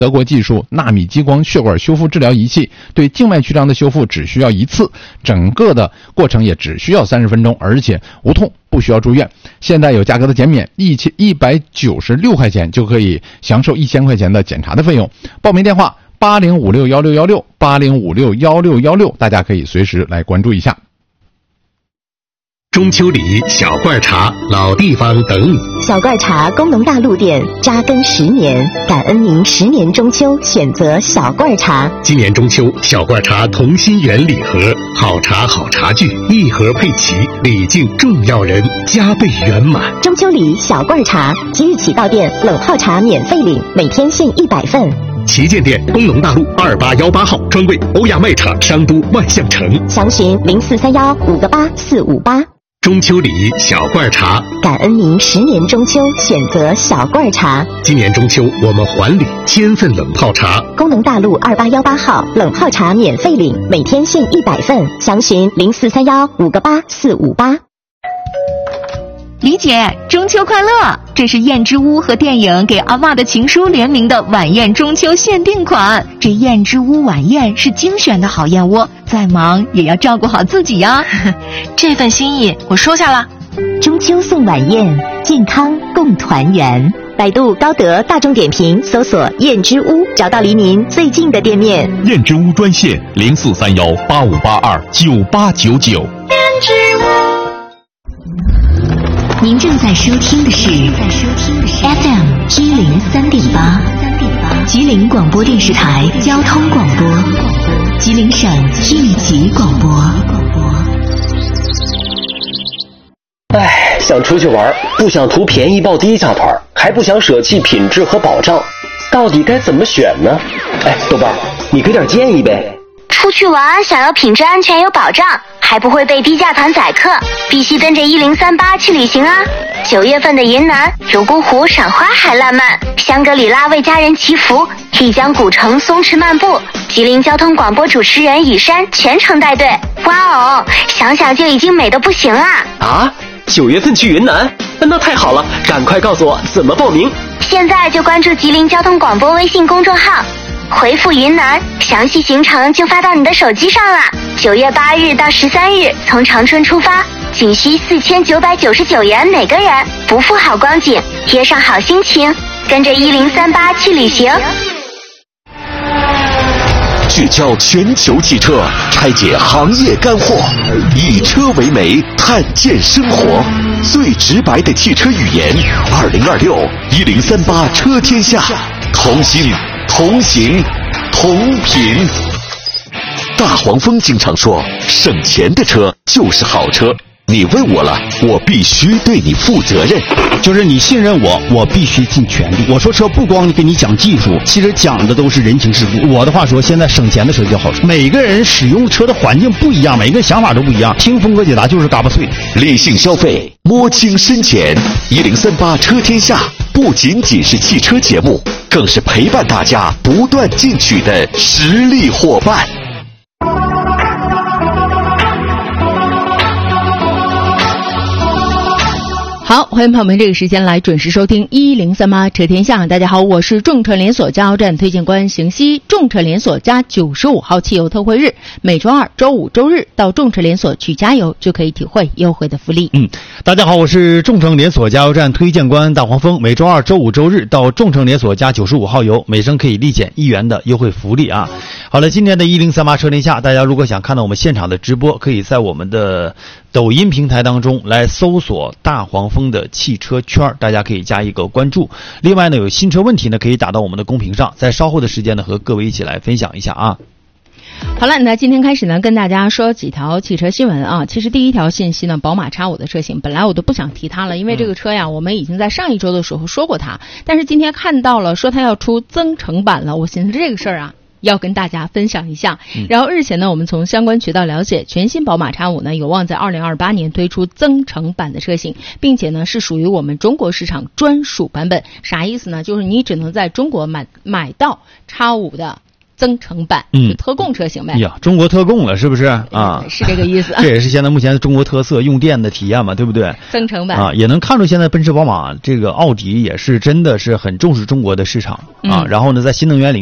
德国技术纳米激光血管修复治疗仪器，对静脉曲张的修复只需要1次，整个的过程也只需要30分钟，而且无痛，不需要住院。现在有价格的减免，196块钱就可以享受1000块钱的检查的费用。报名电话80561616，80561616，大家可以随时来关注一下。 中秋礼、小罐茶、老地方等你。 小罐茶工农大陆店扎根10年，感恩您10年中秋选择小罐茶。 今年中秋，小罐茶同心圆礼盒，好茶好茶具，一盒配齐，礼敬重要人，加倍圆满。 中秋礼小罐茶，即日起到店冷泡茶免费领，每天限100份。 旗舰店工农大路2818号，专柜欧亚卖场商都万象城， 详询0431588458。 中秋礼小罐茶， 感恩您10年中秋选择小罐茶。 今年中秋我们还礼1000份冷泡茶。 工农大路2818号，冷泡茶免费领，每天限100份，详询0431588458。 李姐，中秋快乐！这是燕之屋和电影给阿嬷的情书联名的晚宴中秋限定款。这燕之屋晚宴是精选的好燕窝，再忙也要照顾好自己呀。 这份心意我收下了。 中秋送晚宴，健康共团圆。百度、高德、大众点评搜索燕之屋，找到离您最近的店面。 燕之屋专线043185829899。燕之屋。 您正在收听的是 FM 103.8，吉林广播电视台交通广播，吉林省应急广播。 想出去玩，不想图便宜报低价团，还不想舍弃品质和保障，到底该怎么选呢？豆瓣，你给点建议呗。 出去玩想要品质安全有保障，还不会被低价团宰客，必须跟着1038去旅行啊！9月份的云南泸沽湖赏花海烂漫，香格里拉为家人祈福，丽江古城松弛漫步，吉林交通广播主持人雨山全程带队。哇哦，想想就已经美得不行了啊！9月份去云南，那太好了，赶快告诉我怎么报名。 现在就关注吉林交通广播微信公众号，回复云南，详细行程就发到你的手机上了。9月8日到13日，从长春出发，仅需4999元每个人，不负好光景，贴上好心情，跟着1038去旅行。 聚焦全球汽车，拆解行业干货，以车为媒，探见生活，最直白的汽车语言。20261038车天下，同心同行同品。大黄蜂经常说，省钱的车就是好车。你问我了，我必须对你负责任。 就是你信任我，我必须尽全力。我说车不光给你讲技术，其实讲的都是人情世故。我的话说，现在省钱的车就好车。每个人使用车的环境不一样，每个人想法都不一样。听峰哥解答就是嘎巴脆。 理性消费，摸清深浅。1038车天下不仅仅是汽车节目，更是陪伴大家不断进取的实力伙伴。 好，欢迎朋友们这个时间来准时收听1038车天下。大家好，我是众车连锁加油站推荐官邢西。众车连锁加95号汽油特惠日，每周二、周五、周日到众车连锁去加油，就可以体会优惠的福利。 大家好，我是众车连锁加油站推荐官大黄蜂。每周二、周五、周日到众车连锁加95号油，每升可以立减1元的优惠福利啊！好了，今天的1038车天下，大家如果想看到我们现场的直播，可以在我们的抖音平台当中来搜索大黄蜂的汽车圈，大家可以加一个关注。另外呢，有新车问题呢，可以打到我们的公屏上，在稍后的时间呢，和各位一起来分享一下啊。 好了，那今天开始呢，跟大家说几条汽车新闻啊。其实第一条信息呢，宝马X5的车型，本来我都不想提它了，因为这个车呀，我们已经在上一周的时候说过它，但是今天看到了说它要出增程版了，我寻思这个事儿啊，要跟大家分享一下。然后日前呢，我们从相关渠道了解，全新宝马X5呢有望在2028年推出增程版的车型，并且呢是属于我们中国市场专属版本。啥意思呢？就是你只能在中国买到X5的增程版，就特供车型呗。 呀，中国特供了，是不是啊？ 是这个意思。 这也是现在目前中国特色用电的体验嘛，对不对？ 增程版啊，也能看出现在奔驰、宝马、这个奥迪也是真的是很重视中国的市场啊。然后呢，在新能源领域